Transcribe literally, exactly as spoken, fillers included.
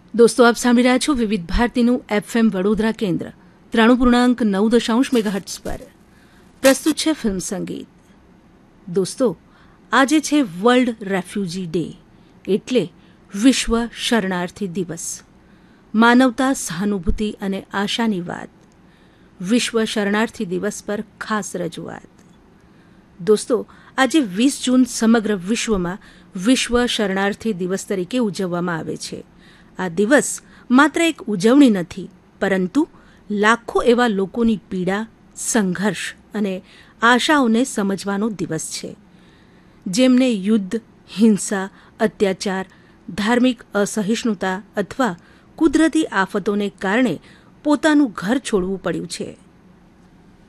દોસ્તો, આપ સાંભળી રહ્યા છો વિવિધ ભારતીનું એફએમ વડોદરા કેન્દ્ર ત્રાણું પૂર્ણાંક નવ દશાંશ મેગાહર્ટ્ઝ પર. પ્રસ્તુત છે ફિલ્મ સંગીત. દોસ્તો, આજે છે વર્લ્ડ રેફ્યુજી ડે, એટલે વિશ્વ શરણાર્થી દિવસ. માનવતા, સહાનુભૂતિ અને આશાની વાત. વિશ્વ શરણાર્થી દિવસ પર ખાસ રજૂઆત. દોસ્તો, આજે વીસ જૂન સમગ્ર વિશ્વમાં વિશ્વ શરણાર્થી દિવસ તરીકે ઉજવવામાં આવે છે. આ દિવસ માત્ર એક ઉજવણી નથી, પરંતુ લાખો એવા લોકોની પીડા, સંઘર્ષ અને આશાઓને સમજવાનો દિવસ છે, જેમને યુદ્ધ, હિંસા, અત્યાચાર, ધાર્મિક અસહિષ્ણુતા અથવા કુદરતી આફતોને કારણે પોતાનું ઘર છોડવું પડ્યું છે.